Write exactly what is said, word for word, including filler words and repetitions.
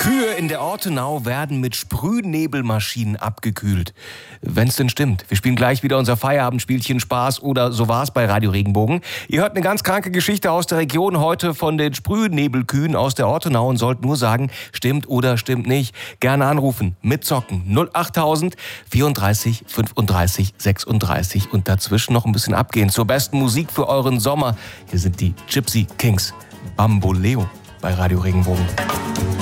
Kühe in der Ortenau werden mit Sprühnebelmaschinen abgekühlt. Wenn's denn stimmt. Wir spielen gleich wieder unser Feierabendspielchen Spaß oder so war's bei Radio Regenbogen. Ihr hört eine ganz kranke Geschichte aus der Region heute von den Sprühnebelkühen aus der Ortenau und sollt nur sagen, stimmt oder stimmt nicht. Gerne anrufen, mitzocken. null achttausend vierunddreißig fünfunddreißig sechsunddreißig und dazwischen noch ein bisschen abgehen zur besten Musik für euren Sommer. Hier sind die Gypsy Kings. Bamboleo bei Radio Regenbogen.